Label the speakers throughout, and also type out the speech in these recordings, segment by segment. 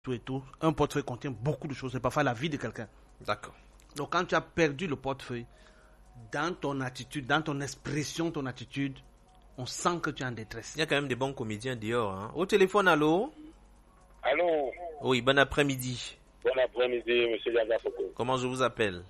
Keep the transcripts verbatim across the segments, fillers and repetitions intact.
Speaker 1: tout et tout. Un portefeuille contient beaucoup de choses. C'est parfois la vie de quelqu'un.
Speaker 2: D'accord.
Speaker 1: Donc quand tu as perdu le portefeuille, dans ton attitude, dans ton expression, ton attitude, on sent que tu es en détresse.
Speaker 2: Il y a quand même des bons comédiens dehors. Hein. Au téléphone, allô?
Speaker 3: Allô?
Speaker 2: Oui, bon après-midi.
Speaker 3: Bon après-midi, monsieur Yaga Foko.
Speaker 2: Comment je vous appelle?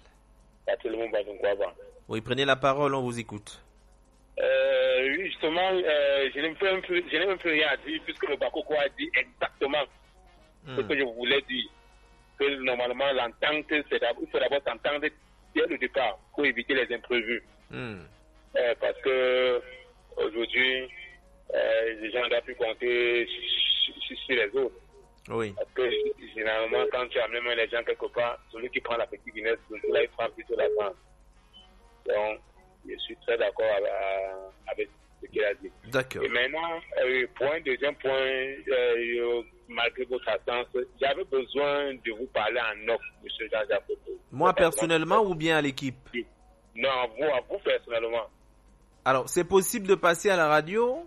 Speaker 2: Oui, prenez la parole, on vous écoute.
Speaker 3: Euh, oui, justement, euh, je n'ai même plus, je n'ai même plus rien à dire puisque le Bakoko a dit exactement hmm. ce que je voulais dire. Que normalement, l'entente, c'est d'abord, il faut d'abord s'entendre dès le départ pour éviter les imprévus. Hmm. Euh, parce que aujourd'hui, euh, les gens doivent plus compter sur, sur les autres.
Speaker 2: Oui.
Speaker 3: Parce que généralement, quand tu amènes les gens quelque part, celui qui prend la petite Guinness, là, il prend plutôt la grande. Donc, je suis très d'accord avec, avec ce qu'il a dit.
Speaker 2: D'accord.
Speaker 3: Et maintenant, euh, pour un deuxième point, euh, malgré votre absence, j'avais besoin de vous parler en off, M. Jean-Jacques Foko.
Speaker 2: Moi personnellement ou bien à l'équipe?
Speaker 3: Non, à vous, à vous personnellement.
Speaker 2: Alors, c'est possible de passer à la radio?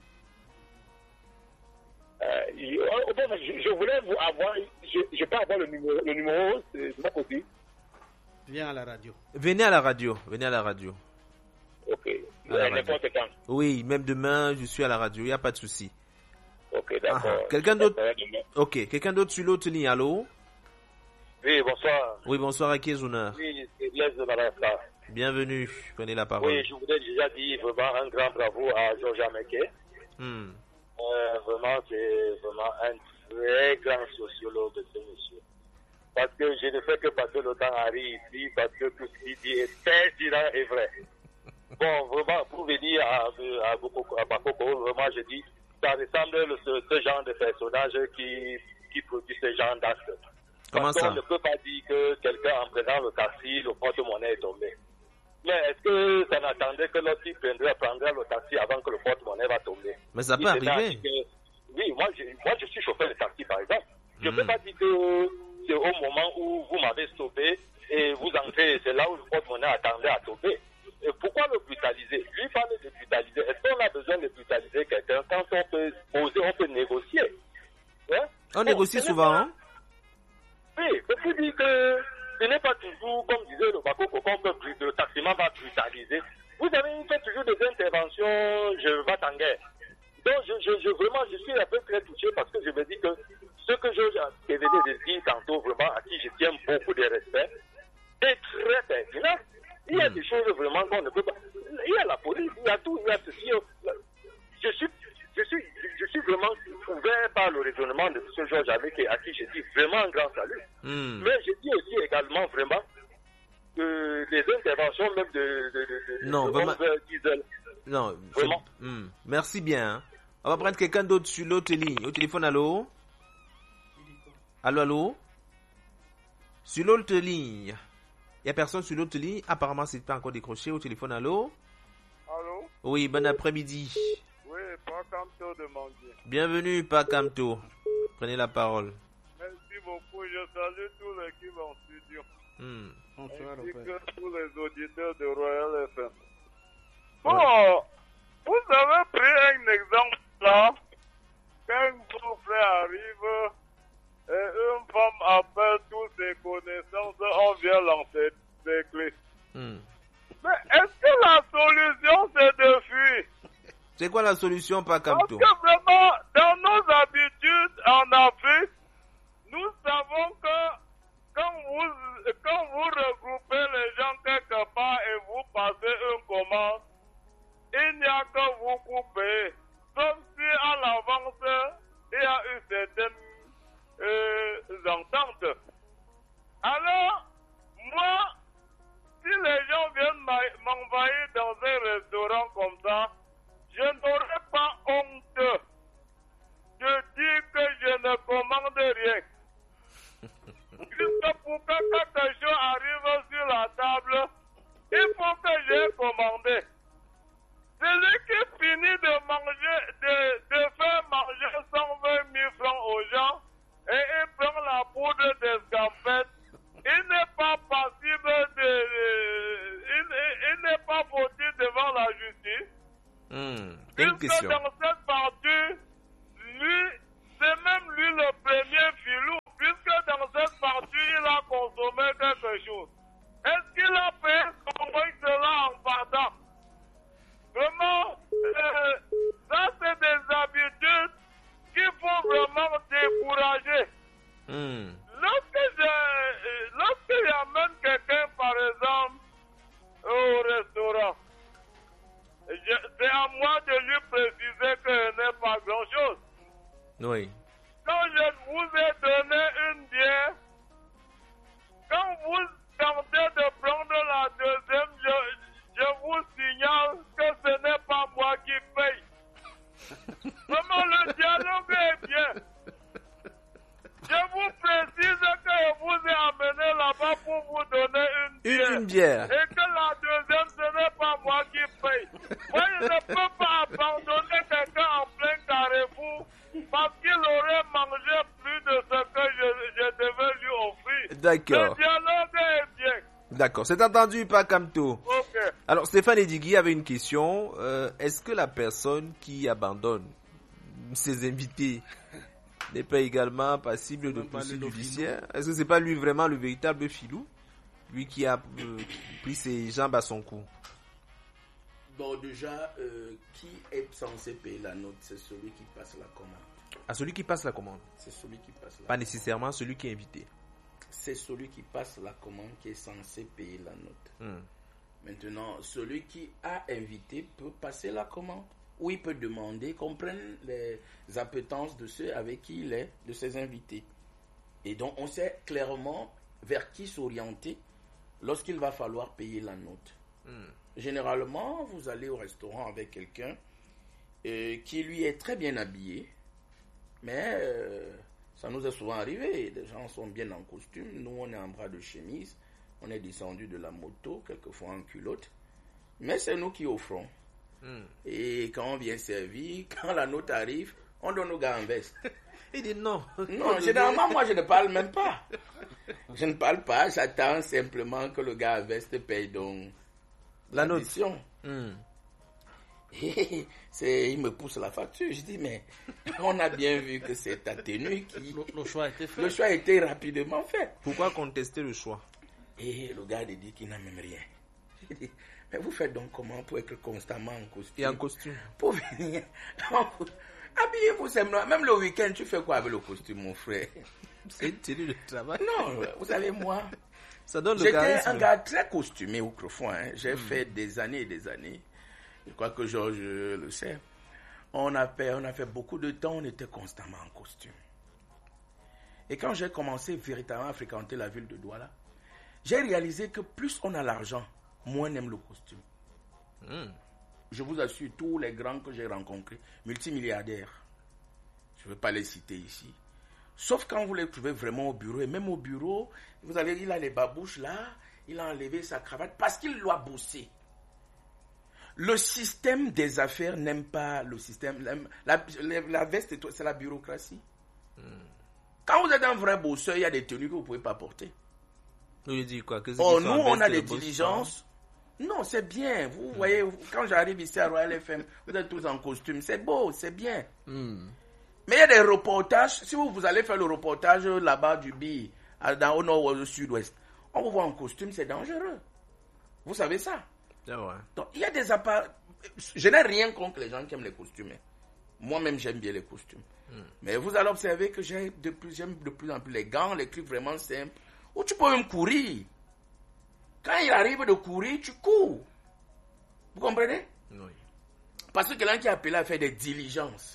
Speaker 3: Euh, je, je voulais vous avoir, je, je peux avoir le numéro, le numéro, c'est de ma côté.
Speaker 1: Viens à la radio.
Speaker 2: Venez à la radio, venez à la radio.
Speaker 3: Ok. À n'importe quand.
Speaker 2: Oui, même demain, je suis à la radio, il n'y a pas de souci.
Speaker 3: Ok, d'accord.
Speaker 2: Ah, quelqu'un d'autre? Ok, quelqu'un d'autre sur l'autre ligne, allô?
Speaker 3: Oui, bonsoir.
Speaker 2: Oui, bonsoir, à qui est honneur?
Speaker 3: Oui, c'est Blaise de Madagascar.
Speaker 2: Bienvenue, prenez la parole.
Speaker 3: Oui, je voudrais déjà dire vraiment un grand bravo à Georges Ameke.
Speaker 2: Hmm.
Speaker 3: Euh, vraiment, c'est vraiment un très grand sociologue, ce monsieur. Parce que je ne fais que passer le temps à rire ici, parce que tout ce qu'il dit est pertinent et vrai. Bon, vraiment, pour venir à, à, Boko, à Bakoko, vraiment, je dis, ça ressemble ce, ce genre de personnage qui, qui produit ce genre d'actes.
Speaker 2: Comment
Speaker 3: parce
Speaker 2: ça?
Speaker 3: qu'on ne peut pas dire que quelqu'un, en prenant le taxi, le porte-monnaie est tombé. Mais est-ce que ça n'attendait que l'autre qui prendrait, prendrait le taxi avant que le porte-monnaie va tomber?
Speaker 2: Mais ça peut arriver.
Speaker 3: Que, oui, moi je, moi je suis chauffeur de taxi par exemple. Je ne mmh. peux pas dire que c'est au moment où vous m'avez stoppé et vous entrez, c'est là où le porte-monnaie attendait à tomber. Et pourquoi le brutaliser? Lui parle de brutaliser. Est-ce qu'on a besoin de brutaliser quelqu'un quand on peut oser, on peut négocier? Hein?
Speaker 2: On bon, négocie souvent, pas... hein?
Speaker 3: Oui, il faut dire que ce n'est pas toujours, comme disait le Bakoko, qu'on peut, le taximan va brutaliser. Vous avez fait toujours des interventions, je vais en guerre. Donc, je, je, je, vraiment, je suis un peu très touché parce que je me dis que ce que je venais de dire tantôt, vraiment, à qui je tiens beaucoup de respect, est très pertinent. Il y a des choses vraiment qu'on ne peut pas. Il y a la police, il y a tout, il y a ceci. Je suis, je suis, je suis vraiment ouvert par le raisonnement de M. Georges avec à qui je dis vraiment un grand salut. Mm. Mais je dis aussi également vraiment que les interventions même de, de, de, de,
Speaker 2: non,
Speaker 3: de
Speaker 2: vraiment...
Speaker 3: Diesel.
Speaker 2: Non,
Speaker 3: vraiment.
Speaker 2: Mm. Merci bien. Hein. On va prendre quelqu'un d'autre sur l'autre ligne. Au téléphone, allô? Allô, allô? Sur l'autre ligne. Il n'y a personne sur l'autre ligne. Apparemment, c'est pas encore décroché. Au téléphone, allô?
Speaker 4: Allô?
Speaker 2: Oui, bon après-midi.
Speaker 4: Oui, Pakamto de Mandier.
Speaker 2: Bienvenue, Pakamto. Prenez la parole.
Speaker 4: Merci beaucoup. Je salue tous l'équipe en studio.
Speaker 2: Hmm.
Speaker 4: Ainsi que tous les auditeurs de Royal F M. Bon, ouais. Vous avez pris un exemple là. Quand vos frères arrivent et une femme appelle toutes ses connaissances, on vient lancer des clés.
Speaker 2: Hmm.
Speaker 4: Mais est-ce que la solution c'est de fuir?
Speaker 2: C'est quoi la solution, Pakamto?
Speaker 4: Parce que vraiment, dans nos habitudes en Afrique, nous savons que quand vous, quand vous regroupez les gens quelque part et vous passez une commande, il n'y a que vous couper. Sauf si à l'avance, il y a une certaine euh, entente. Alors, moi, si les gens viennent m'envahir dans un restaurant comme ça, je n'aurai pas honte de dire que je ne commande rien. Juste pour que quelque chose arrive sur la table, il faut que j'ai commandé. Celui qui finit de manger, de, de faire manger cent vingt mille francs aux gens et il prend la poudre d'escampette, il n'est pas passible de, de il, il n'est pas fautif devant la justice.
Speaker 2: Mmh,
Speaker 4: puisque dans cette partie, lui, c'est même lui le premier filou.
Speaker 2: Hmm.
Speaker 4: Lorsque je, lorsque j'amène quelqu'un, par exemple, au restaurant, je- c'est à moi de lui préciser que je n'ai pas grand-chose.
Speaker 2: Oui.
Speaker 4: Quand je vous ai donné une bière, quand vous tentez de prendre la deuxième, je, je vous signale que ce n'est pas moi qui paye. Vraiment, le dialogue est bien. Je vous précise que je vous ai amené là-bas pour vous donner une
Speaker 2: Une,
Speaker 4: bière.
Speaker 2: une bière.
Speaker 4: Et que la deuxième, ce n'est pas moi qui paye. Moi, je ne peux pas abandonner quelqu'un en plein carrefour parce qu'il aurait mangé plus de ce que je, je devais lui offrir.
Speaker 2: D'accord.
Speaker 4: Le dialogue est bien.
Speaker 2: D'accord. C'est entendu, pas Kamto.
Speaker 4: Ok.
Speaker 2: Alors, Stéphane Edigui avait une question. Euh, est-ce que la personne qui abandonne ses invités n'est pas également passible de
Speaker 1: Même pas
Speaker 2: poursuite
Speaker 1: le
Speaker 2: judiciaire? Est-ce que c'est pas lui vraiment le véritable filou? Lui qui a euh, pris ses jambes à son cou.
Speaker 5: Bon, déjà, euh, qui est censé payer la note? C'est celui qui passe la commande.
Speaker 2: À celui qui passe la commande.
Speaker 5: C'est celui qui passe la
Speaker 2: Pas nécessairement celui qui est invité.
Speaker 5: C'est celui qui passe la commande qui est censé payer la note.
Speaker 2: Hmm.
Speaker 5: Maintenant, celui qui a invité peut passer la commande. Ou il peut demander qu'on prenne les appétences de ceux avec qui il est, de ses invités. Et donc, on sait clairement vers qui s'orienter lorsqu'il va falloir payer la note.
Speaker 2: Hmm.
Speaker 5: Généralement, vous allez au restaurant avec quelqu'un euh, qui lui est très bien habillé, mais euh, ça nous est souvent arrivé. Les gens sont bien en costume, nous on est en bras de chemise, on est descendu de la moto, quelquefois en culotte, mais c'est nous qui offrons.
Speaker 2: Hmm.
Speaker 5: Et quand on vient servir, quand la note arrive, on donne au gars en veste.
Speaker 2: Il dit non.
Speaker 5: Non, généralement, moi, je ne parle même pas. Je ne parle pas, j'attends simplement que le gars en veste paye donc
Speaker 2: La note.
Speaker 5: l'addition.
Speaker 2: Hmm.
Speaker 5: Et c'est, il me pousse la facture. Je dis, mais on a bien vu que c'est ta tenue qui...
Speaker 1: Le, le choix a été fait.
Speaker 5: Le choix a été rapidement fait.
Speaker 2: Pourquoi contester le choix?
Speaker 5: Et le gars dit qu'il n'a même rien. Je dis, mais vous faites donc comment pour être constamment en costume?
Speaker 2: Et en costume.
Speaker 5: Pour venir. Habillez-vous simplement. Même le week-end, tu fais quoi avec le costume, mon frère?
Speaker 2: C'est une tenue de travail.
Speaker 5: Non, vous savez, moi,
Speaker 2: Ça donne le
Speaker 5: j'étais
Speaker 2: charisme.
Speaker 5: un gars très costumé autrefois. Hein. J'ai fait des années et des années. Je crois que Georges le sait. On a fait, on a fait beaucoup de temps, on était constamment en costume. Et quand j'ai commencé véritablement à fréquenter la ville de Douala, j'ai réalisé que plus on a l'argent, moins on aime le costume.
Speaker 2: Hmm.
Speaker 5: Je vous assure, tous les grands que j'ai rencontrés, multimilliardaires, je ne veux pas les citer ici, sauf quand vous les trouvez vraiment au bureau, et même au bureau, vous allez, il a les babouches là, il a enlevé sa cravate parce qu'il doit bosser. Le système des affaires n'aime pas le système, la, la, la veste, c'est la bureaucratie. Hmm. Quand vous êtes un vrai bosseur, il y a des tenues que vous ne pouvez pas porter.
Speaker 2: Nous, il dit quoi? Que
Speaker 5: Oh, nous, on a des diligences. Non, c'est bien. Vous mm. voyez, quand j'arrive ici à Royal F M, vous êtes tous en costume. C'est beau, c'est bien. Mm. Mais il y a des reportages. Si vous, vous allez faire le reportage là-bas du B I, dans au nord ou au sud-ouest, on vous voit en costume, c'est dangereux. Vous savez ça?
Speaker 2: C'est vrai.
Speaker 5: Donc, il y a des appareils. Je n'ai rien contre les gens qui aiment les costumes. Moi-même, j'aime bien les costumes. Mm. Mais vous allez observer que j'aime de, plus, j'aime de plus en plus les gants, les trucs vraiment simples, où tu peux même courir. Quand il arrive de courir, tu cours. Vous comprenez?
Speaker 2: Oui.
Speaker 5: Parce que quelqu'un qui est appelé à faire des diligences.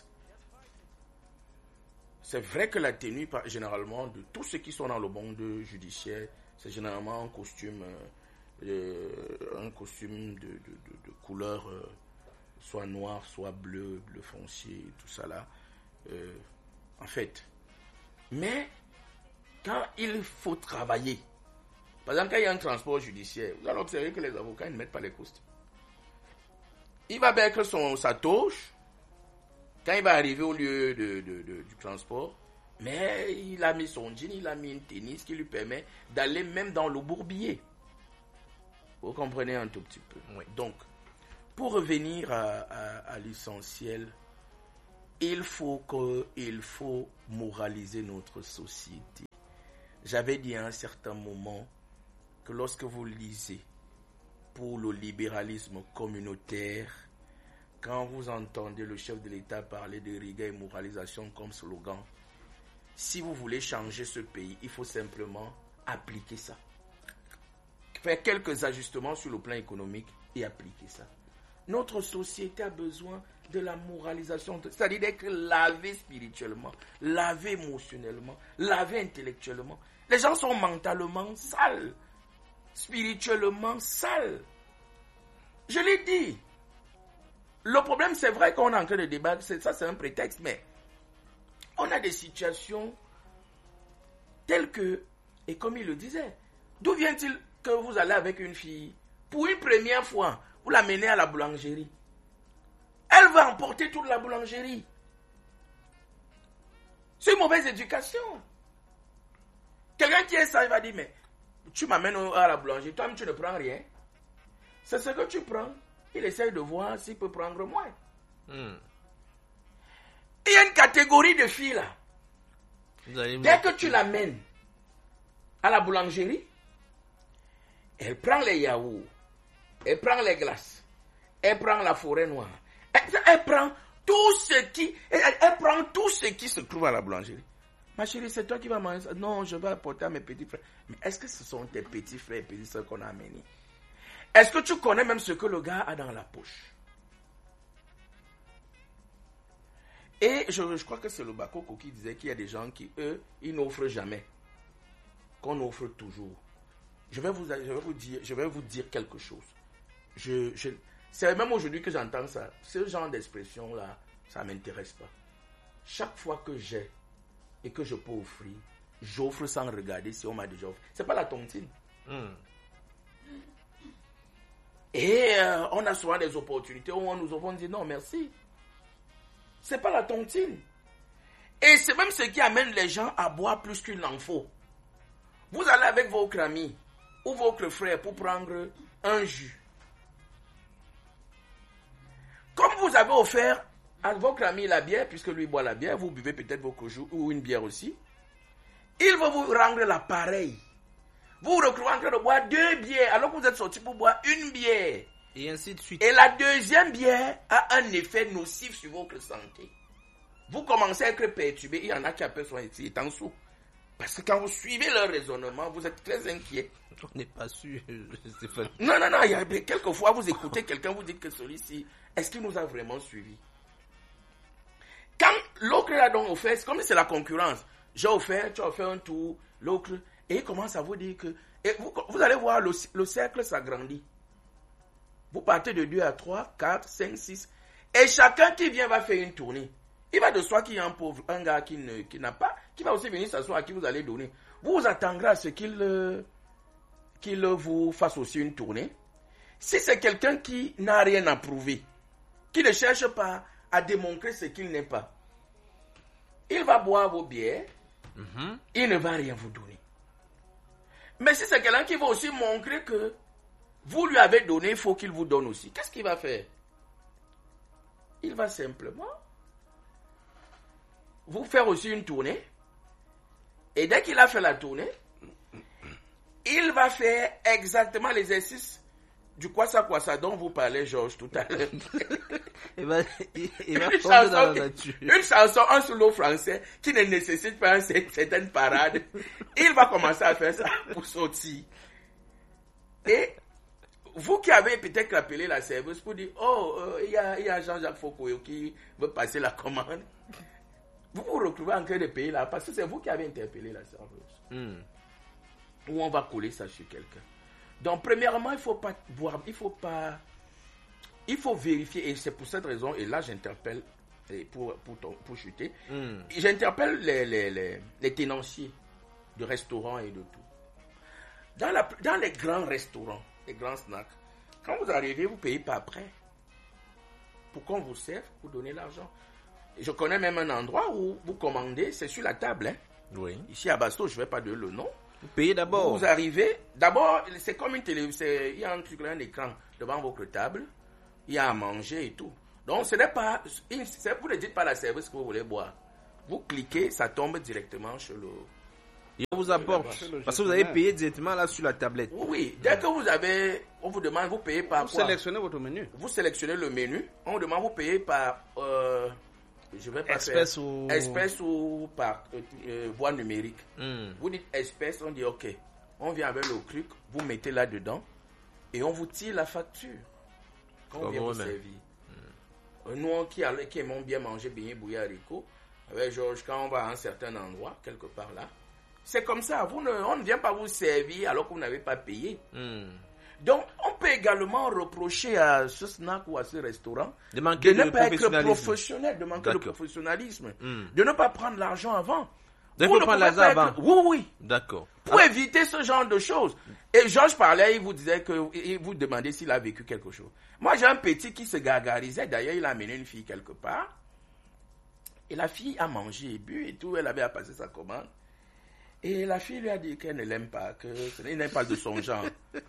Speaker 5: C'est vrai que la tenue, généralement, de tous ceux qui sont dans le monde judiciaire, c'est généralement un costume, euh, un costume de, de, de, de couleur, euh, soit noir, soit bleu, bleu foncier, tout ça là. Euh, en fait. Mais, quand il faut travailler, par exemple, quand il y a un transport judiciaire, vous allez observer que les avocats ne mettent pas les costumes. Il va mettre son, sa toche quand il va arriver au lieu de, de, de, du transport, mais il a mis son jean, il a mis une tennis qui lui permet d'aller même dans le bourbier. Vous comprenez un tout petit peu.
Speaker 2: Oui.
Speaker 5: Donc, pour revenir à, à, à l'essentiel, il faut, que, il faut moraliser notre société. J'avais dit à un certain moment que lorsque vous lisez pour le libéralisme communautaire, quand vous entendez le chef de l'État parler de rigueur et moralisation comme slogan, si vous voulez changer ce pays, il faut simplement appliquer ça. Faire quelques ajustements sur le plan économique et appliquer ça. Notre société a besoin de la moralisation, c'est-à-dire d'être lavé spirituellement, lavé émotionnellement, lavé intellectuellement. Les gens sont mentalement sales, spirituellement sales. Je l'ai dit. Le problème, c'est vrai qu'on est en train de débattre, c'est, ça c'est un prétexte, mais on a des situations telles que, et comme il le disait, d'où vient-il que vous allez avec une fille, pour une première fois, vous l'amenez à la boulangerie. Elle va emporter toute la boulangerie. C'est une mauvaise éducation. Quelqu'un qui est ça, il va dire, mais tu m'amènes à la boulangerie, toi tu ne prends rien. C'est ce que tu prends. Il essaye de voir s'il peut prendre moins. Mm. Il y a une catégorie de filles là. Dès que tu l'amènes à la boulangerie, elle prend les yaourts, elle prend les glaces, elle prend la forêt noire, elle, elle prend tout ce qui, elle, elle prend tout ce qui se trouve à la boulangerie. Ma chérie, c'est toi qui vas manger ça. Non, je vais apporter à mes petits frères. Mais est-ce que ce sont tes petits frères et petites soeurs qu'on a amenés? Est-ce que tu connais même ce que le gars a dans la poche? Et je, je crois que c'est le Bakoko qui disait qu'il y a des gens qui, eux, ils n'offrent jamais. Qu'on offre toujours. Je vais vous, je vais vous, dire, je vais vous dire quelque chose. Je, je, c'est même aujourd'hui que j'entends ça. Ce genre d'expression-là, ça ne m'intéresse pas. Chaque fois que j'ai et que je peux offrir, j'offre sans regarder si on m'a déjà offert. C'est pas la tontine. Mm. Et euh, on a souvent des opportunités où on nous offre, on dit non, merci. C'est pas la tontine. Et c'est même ce qui amène les gens à boire plus qu'il n'en faut. Vous allez avec votre ami ou votre frère pour prendre un jus. Comme vous avez offert à votre ami la bière, puisque lui boit la bière, vous buvez peut-être votre jus ou une bière aussi, il va vous rendre la pareille. Vous vous retrouvez en train de boire deux bières alors que vous êtes sorti pour boire une bière.
Speaker 2: Et ainsi de suite.
Speaker 5: Et la deuxième bière a un effet nocif sur votre santé. Vous commencez à être perturbé. Il y en a qui appellent ça ici étant sous. Parce que quand vous suivez leur raisonnement, vous êtes très inquiet.
Speaker 2: On n'est pas sûr, Stéphane.
Speaker 5: Non, non, non. Il y a, quelquefois, vous écoutez quelqu'un, vous dites que celui-ci, est-ce qu'il nous a vraiment suivis? Quand l'autre a donc offert, c'est comme si c'est la concurrence. J'ai offert, tu as offert un tour, l'autre, et il commence à vous dire que... Et vous, vous allez voir, le, le cercle s'agrandit. Vous partez de deux à trois, quatre, cinq, six. Et chacun qui vient va faire une tournée. Il va de soi qu'il y a un pauvre, un gars qui, ne, qui n'a pas, qui va aussi venir s'asseoir à qui vous allez donner. Vous vous attendrez à ce qu'il, euh, qu'il vous fasse aussi une tournée. Si c'est quelqu'un qui n'a rien à prouver, qui ne cherche pas à démontrer ce qu'il n'est pas, il va boire vos bières, mm-hmm. Il ne va rien vous donner. Mais si c'est quelqu'un qui va aussi montrer que vous lui avez donné, il faut qu'il vous donne aussi. Qu'est-ce qu'il va faire? Il va simplement vous faire aussi une tournée. Et dès qu'il a fait la tournée, il va faire exactement l'exercice du quoi-ça-quoi-ça dont vous parlez, Georges, tout à l'heure.
Speaker 2: il va, il, il va
Speaker 5: une,
Speaker 2: chanson
Speaker 5: dans la
Speaker 2: qui, nature.
Speaker 5: Une chanson, un solo français qui ne nécessite pas une certaine parade. Il va commencer à faire ça pour sortir. Et vous qui avez peut-être appelé la serveuse pour dire, oh, euh, il y a, y a Jean-Jacques Foucault qui veut passer la commande. Vous vous retrouvez en train de payer là, parce que c'est vous qui avez interpellé la serveuse. Mm. Ou on va coller ça sur quelqu'un. Donc, premièrement, il ne faut pas boire, il faut pas, il faut vérifier, et c'est pour cette raison, et là j'interpelle, pour, pour, pour chuter, mm. j'interpelle les, les, les, les tenanciers de restaurants et de tout. Dans, la, dans les grands restaurants, les grands snacks, quand vous arrivez, vous ne payez pas après. Pour qu'on vous serve, vous donnez l'argent. Je connais même un endroit où vous commandez, c'est sur la table. Hein.
Speaker 2: Oui.
Speaker 5: Ici à Basto, je ne vais pas donner le nom.
Speaker 2: Vous payez d'abord.
Speaker 5: Vous arrivez, d'abord, c'est comme une télévision, il y a un truc là, un écran devant votre table, il y a à manger et tout. Donc ce n'est pas, vous ne dites pas à la serveuse que vous voulez boire. Vous cliquez, ça tombe directement sur le...
Speaker 2: Il vous apporte, parce que vous avez payé directement là sur la tablette.
Speaker 5: Oui, dès que vous avez, on vous demande, vous payez par
Speaker 1: vous
Speaker 5: quoi?
Speaker 1: Vous sélectionnez votre menu.
Speaker 5: Vous sélectionnez le menu, on vous demande, vous payez par... Euh, je vais pas
Speaker 1: Espèce
Speaker 5: faire
Speaker 1: ou...
Speaker 5: espèce ou par euh, euh, voie numérique.
Speaker 2: Hmm.
Speaker 5: Vous dites espèce, on dit ok. On vient avec le truc, vous mettez là-dedans et on vous tire la facture. Quand on vient vous servir. Mm. Nous qui, allons, qui aimons bien manger beignet bouilli haricots, avec Georges, quand on va à un certain endroit, quelque part là, c'est comme ça. Vous ne, on ne vient pas vous servir alors que vous n'avez pas payé.
Speaker 2: Hmm.
Speaker 5: Donc, on peut également reprocher à ce snack ou à ce restaurant
Speaker 2: De
Speaker 5: de,
Speaker 2: manquer
Speaker 5: ne
Speaker 2: de
Speaker 5: pas être
Speaker 2: professionnalisme.
Speaker 5: professionnel, de manquer de
Speaker 2: D'accord.
Speaker 5: professionnalisme,
Speaker 2: Mm.
Speaker 5: de ne pas prendre l'argent avant.
Speaker 2: Donc, il
Speaker 5: Vous
Speaker 2: faut
Speaker 5: ne
Speaker 2: prendre
Speaker 5: pouvez
Speaker 2: l'argent
Speaker 5: pas
Speaker 2: avant.
Speaker 5: être- Oui, oui.
Speaker 2: D'accord.
Speaker 5: Pour éviter ce genre de choses. Et Georges parlait, il vous disait que, il vous demandait s'il a vécu quelque chose. Moi, j'ai un petit qui se gargarisait. D'ailleurs, il a amené une fille quelque part. Et la fille a mangé et bu et tout. Elle avait à passer sa commande. Et la fille lui a dit qu'elle ne l'aime pas, qu'il n'aime pas de son genre.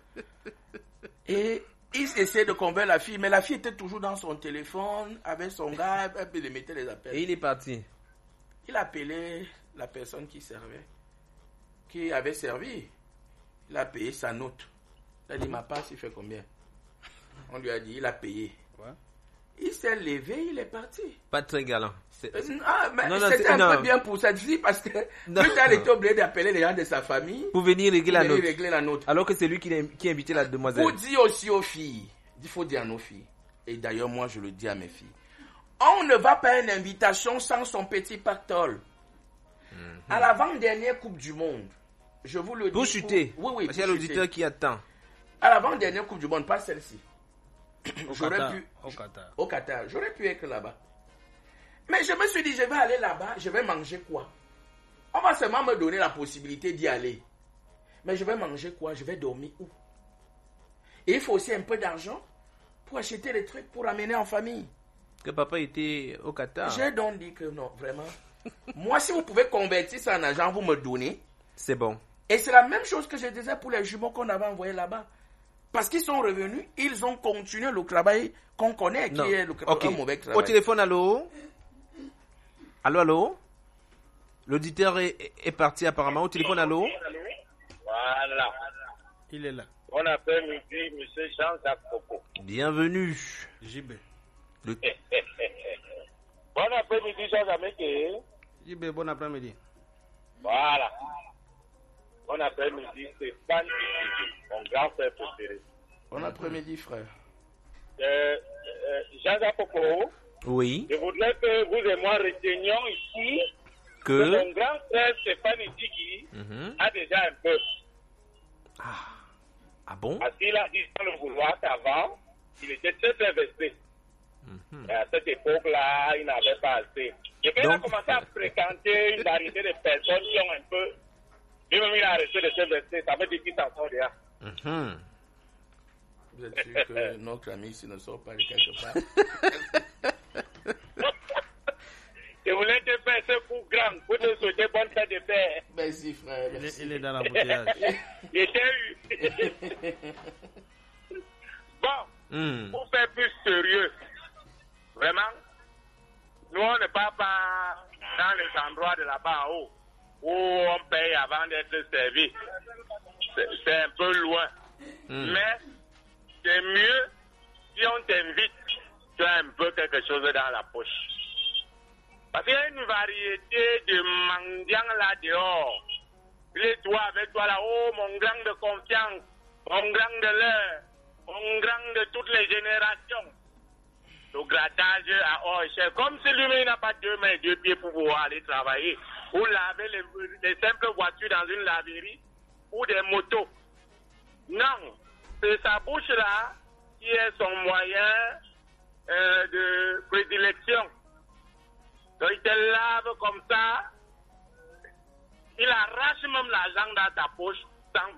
Speaker 5: Et il essayait de convaincre la fille, mais la fille était toujours dans son téléphone, avec son gars, elle lui mettait les appels.
Speaker 2: Et il est parti.
Speaker 5: Il a appelé la personne qui servait, qui avait servi. Il a payé sa note. Il a dit, ma passe, il fait combien? On lui a dit, il a payé.
Speaker 1: Quoi?
Speaker 5: Il s'est levé, il est parti.
Speaker 2: Pas très galant. C'est-
Speaker 5: Ah, mais
Speaker 2: Non, non,
Speaker 5: c'était
Speaker 2: c'est-
Speaker 5: un
Speaker 2: non.
Speaker 5: peu bien pour cette fille parce que
Speaker 2: Non.
Speaker 5: plus tard, il était obligé d'appeler les gens de sa famille
Speaker 2: Pour venir régler la
Speaker 5: pour venir
Speaker 2: note.
Speaker 5: régler la note.
Speaker 2: Alors que c'est lui qui, l'a- qui a invité la demoiselle.
Speaker 5: Faut dire aussi aux filles, il faut dire à nos filles, et d'ailleurs moi je le dis à mes filles, on ne va pas à une invitation sans son petit pactole.
Speaker 2: Mm-hmm.
Speaker 5: À l'avant-dernière Coupe du Monde, je vous le dis.
Speaker 2: Pour chuter.
Speaker 5: Oui, oui,
Speaker 2: Parce qu'il y a
Speaker 5: pour
Speaker 2: l'auditeur
Speaker 5: chuter.
Speaker 2: qui attend.
Speaker 5: À l'avant-dernière Coupe du Monde, pas celle-ci.
Speaker 1: Au
Speaker 5: J'aurais
Speaker 1: Qatar.
Speaker 5: pu.
Speaker 1: Au Qatar.
Speaker 5: Au Qatar, j'aurais pu être là-bas. Mais je me suis dit, je vais aller là-bas, je vais manger quoi? On va seulement me donner la possibilité d'y aller. Mais je vais manger quoi? Je vais dormir où? Et il faut aussi un peu d'argent pour acheter les trucs pour amener en famille.
Speaker 2: Que papa était au Qatar.
Speaker 5: J'ai donc dit que non, vraiment. Moi, si vous pouvez convertir ça en argent, vous me donnez.
Speaker 2: C'est bon.
Speaker 5: Et c'est la même chose que je disais pour les jumeaux qu'on avait envoyés là-bas. Parce qu'ils sont revenus, ils ont continué le travail qu'on connaît, qui
Speaker 2: Non.
Speaker 5: est le
Speaker 2: Ok.
Speaker 5: un mauvais
Speaker 2: Au
Speaker 5: travail.
Speaker 2: téléphone, allô? Allô, allô? L'auditeur est, est parti apparemment. Au téléphone, allô?
Speaker 4: Voilà.
Speaker 1: Il est là.
Speaker 4: Bon après-midi, monsieur Jean-Jacques Coco.
Speaker 2: Bienvenue.
Speaker 1: J B.
Speaker 2: Le-
Speaker 4: Bon après-midi, Jean-Jacques.
Speaker 1: J B, bon après-midi.
Speaker 4: Voilà. Bon après-midi, c'est Stéphane Isidé, mon grand frère préféré.
Speaker 5: Bon après-midi, frère.
Speaker 4: Euh, euh, Jean-Jacques Coco,
Speaker 2: Oui.
Speaker 4: je voudrais que vous et moi retenions ici que
Speaker 2: Que?
Speaker 4: mon grand frère Stéphane Isidé
Speaker 2: Mhm.
Speaker 4: a déjà un peu.
Speaker 2: Ah bon?
Speaker 4: Parce qu'il a dit dans le vouloir qu'avant, il était très investi.
Speaker 2: Mhm.
Speaker 4: Et à cette époque-là, il n'avait pas assez. Et quand il a
Speaker 2: Donc-
Speaker 4: commencé à fréquenter une variété de personnes qui ont un peu, lui-même il a arrêté de s'investir, ça veut dire qu'il s'en sort déjà.
Speaker 2: Mhm.
Speaker 5: Vous êtes sûr que notre ami ici ne sort pas de quelque part?
Speaker 4: Je voulais te faire ce coup grand pour te souhaiter bonne fête de paix.
Speaker 5: Merci, frère.
Speaker 1: Il est,
Speaker 5: Merci.
Speaker 1: il est dans l'embouteillage.
Speaker 4: Je t'ai eu. Bon,
Speaker 2: Hmm.
Speaker 4: pour faire plus sérieux, vraiment, nous on ne part pas dans les endroits de là-bas en haut où on paye avant d'être servi. C'est c'est un peu loin.
Speaker 2: Hmm.
Speaker 4: Mais c'est mieux si on t'invite, tu as un peu quelque chose dans la poche. Parce qu'il y a une variété de mendiants là dehors. Les toi avec toi là, oh mon grand de confiance, mon grand de l'heure, mon grand de toutes les générations. Le grattage à haut échelle, comme si lui-même n'a pas deux mains et deux pieds pour pouvoir aller travailler, ou laver les, les simples voitures dans une laverie, ou des motos. Non, c'est sa bouche là qui est son moyen euh, de prédilection. Donc il te lave comme ça, il arrache même l'argent dans ta poche sans